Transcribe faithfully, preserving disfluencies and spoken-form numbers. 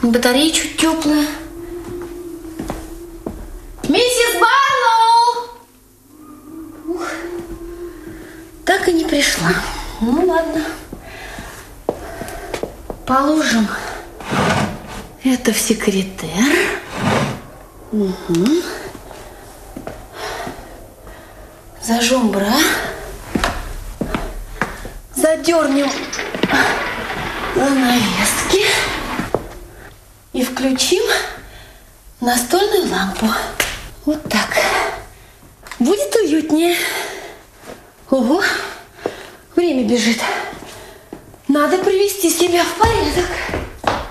Батарея чуть теплая. Миссис Барнелл! Ух, так и не пришла. Ну ладно. Положим это в секретер. Угу. Зажжем бра. Задернем занавески. И включим настольную лампу. Вот так. Будет уютнее. Ого, время бежит. Надо привести себя в порядок.